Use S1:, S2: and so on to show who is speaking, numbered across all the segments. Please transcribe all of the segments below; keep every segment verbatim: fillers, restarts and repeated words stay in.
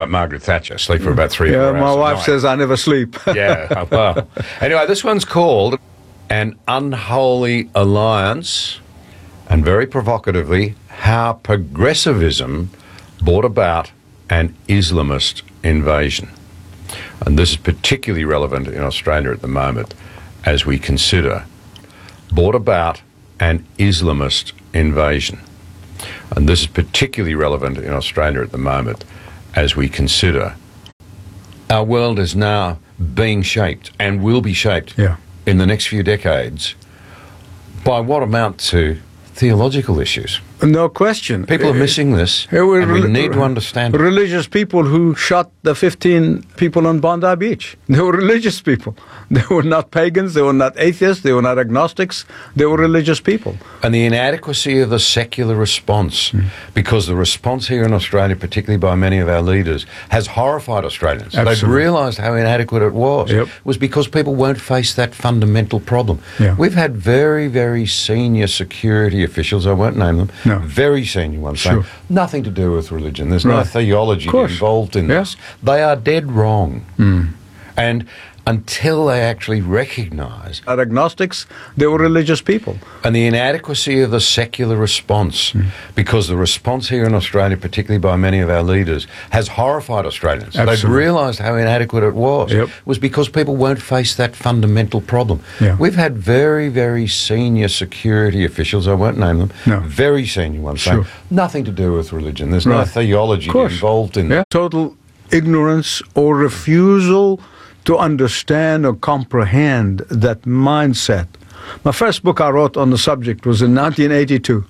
S1: like Margaret Thatcher, sleep for about three
S2: yeah,
S1: or four hours.
S2: my wife
S1: a night.
S2: says I never sleep.
S1: Yeah, well. Anyway, this one's called An Unholy Alliance, and very provocatively, how progressivism brought about an Islamist invasion. And this is particularly relevant in Australia at the moment as we consider brought about an Islamist invasion. And this is particularly relevant in Australia at the moment as we consider our world is now being shaped and will be shaped
S2: Yeah.
S1: in the next few decades by what amount to theological issues.
S2: No question.
S1: People are missing this,
S2: Here were
S1: and we
S2: rel-
S1: need to understand it.
S2: Religious people who shot the fifteen people on Bondi Beach. They were religious people. They were not pagans. They were not atheists. They were not agnostics. They were religious people.
S1: And the inadequacy of the secular response,
S2: Mm.
S1: because the response here in Australia, particularly by many of our leaders, has horrified Australians. They've
S2: Absolutely.
S1: realised how inadequate it was.
S2: Yep.
S1: was because people won't face that fundamental problem.
S2: Yeah.
S1: We've had very, very senior security officials, I won't name them,
S2: No.
S1: very senior ones, saying
S2: Sure.
S1: nothing to do with religion. There's no
S2: Right.
S1: theology
S2: Of course.
S1: involved in
S2: Yeah.
S1: this. They are dead wrong.
S2: Mm.
S1: And until they actually recognise
S2: Not agnostics. They were religious people.
S1: and the inadequacy of the secular response,
S2: Mm.
S1: because the response here in Australia, particularly by many of our leaders, has horrified Australians. They've
S2: Absolutely.
S1: realised how inadequate it was.
S2: Yep.
S1: was because people won't face that fundamental problem.
S2: Yeah.
S1: We've had very, very senior security officials, I won't name them,
S2: No.
S1: very senior ones,
S2: Sure.
S1: saying nothing to do with religion. There's no
S2: Right.
S1: theology
S2: Of course.
S1: involved in
S2: Yeah.
S1: it.
S2: Total ignorance or refusal to understand or comprehend that mindset. My first book I wrote on the subject was in nineteen eighty-two.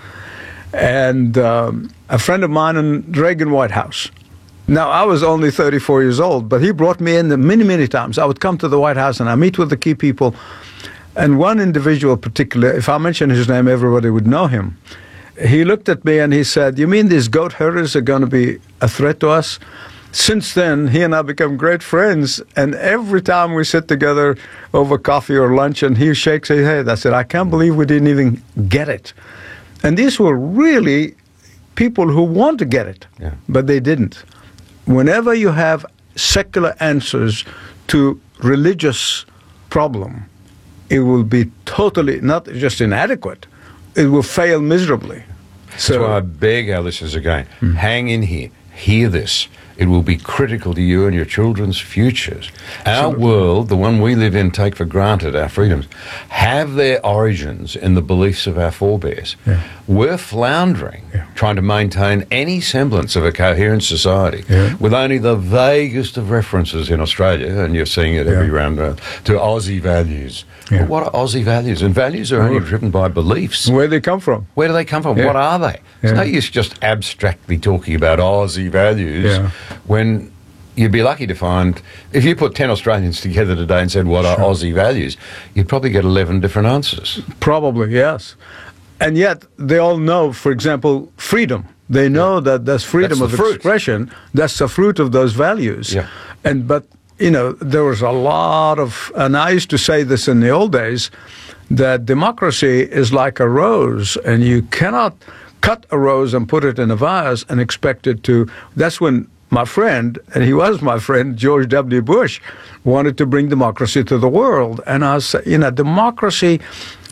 S2: And um, a friend of mine in Reagan White House. Now, I was only thirty-four years old, but he brought me in many, many times. I would come to the White House and I meet with the key people. And one individual in particular, if I mention his name, everybody would know him. He looked at me and he said, "You mean these goat herders are going to be a threat to us?" Since then, he and I become great friends, and every time we sit together over coffee or lunch and he shakes his head, I said, "I can't believe we didn't even get it." And these were really people who want to get it,
S1: Yeah.
S2: but they didn't. Whenever you have secular answers to religious problem, it will be totally, not just inadequate, it will fail miserably.
S1: That's why I beg our listeners again, hang in here, hear this. It will be critical to you and your children's futures. Our world, the one we live in, take for granted, our freedoms, have their origins in the beliefs of our forebears.
S2: Yeah.
S1: We're floundering,
S2: Yeah.
S1: trying to maintain any semblance of a coherent society
S2: Yeah.
S1: with only the vaguest of references in Australia, and you're seeing it every
S2: Yeah.
S1: round, uh, to Aussie values.
S2: Yeah.
S1: But what are Aussie values? And values are only
S2: Oh.
S1: driven by beliefs.
S2: Where they come from.
S1: Where do they come from?
S2: Yeah.
S1: What are they? It's
S2: Yeah.
S1: no use just abstractly talking about Aussie values
S2: Yeah.
S1: when you'd be lucky to find, if you put ten Australians together today and said, what are
S2: Sure.
S1: Aussie values, you'd probably get eleven different answers.
S2: Probably, yes. And yet, they all know, for example, freedom. They know that there's freedom
S1: That's
S2: of
S1: the fruit.
S2: expression. That's the fruit of those values.
S1: Yeah.
S2: And but you know, there was a lot of, and I used to say this in the old days, that democracy is like a rose, and you cannot cut a rose and put it in a vase and expect it to. That's when my friend, and he was my friend, George W. Bush, wanted to bring democracy to the world. And I said, you know, democracy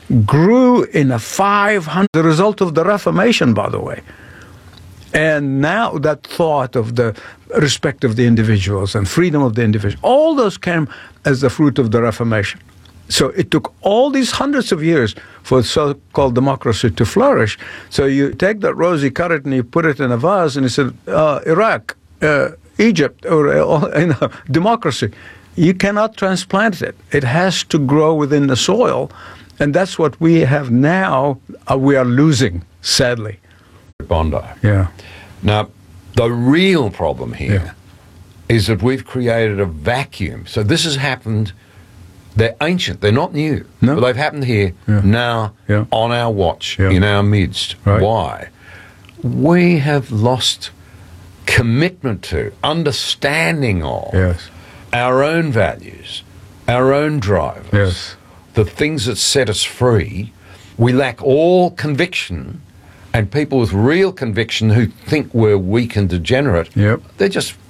S2: grew in a five hundred, the result of the Reformation, by the way. And now that thought of the respect of the individuals and freedom of the individual, all those came as the fruit of the Reformation. So it took all these hundreds of years for so-called democracy to flourish. So you take that rose, you cut it, and you put it in a vase, and you said, uh, Iraq, uh, Egypt, or uh, you know, democracy. You cannot transplant it. It has to grow within the soil. And that's what we have now, uh, we are losing, sadly.
S1: Bondi.
S2: Yeah.
S1: Now, the real problem here
S2: Yeah.
S1: is that we've created a vacuum. So this has happened. They're ancient. They're not new.
S2: No.
S1: But they've happened here
S2: Yeah.
S1: now
S2: Yeah.
S1: on our watch,
S2: Yeah.
S1: in our midst.
S2: Right.
S1: Why? We have lost commitment to, understanding of
S2: Yes.
S1: our own values, our own drivers,
S2: Yes.
S1: the things that set us free. We lack all conviction, and people with real conviction who think we're weak and degenerate,
S2: Yep.
S1: they're just